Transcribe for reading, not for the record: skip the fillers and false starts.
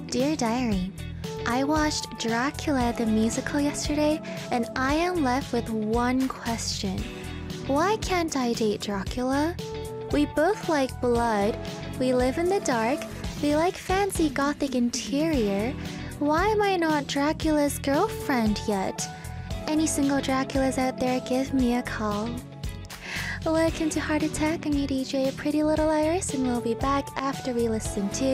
Dear Diary, I watched Dracula the musical yesterday, and I am left with one question. Why can't I date Dracula? We both like blood, we live in the dark, we like fancy gothic interior. Why am I not Dracula's girlfriend yet? Any single Draculas out there, give me a call. Welcome to Heart Attack. I'm your DJ, Pretty Little Iris, and we'll be back after we listen to